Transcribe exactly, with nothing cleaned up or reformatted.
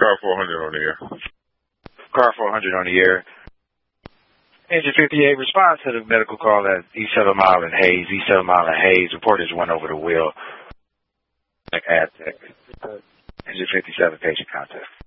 Car four hundred on the air. Car four hundred on the air. Engine fifty-eight, response to the medical call at East seven Mile and Hayes. East seven Mile and Hayes. Reporters went over the wheel. Like Aztec. Engine fifty-seven, patient contact.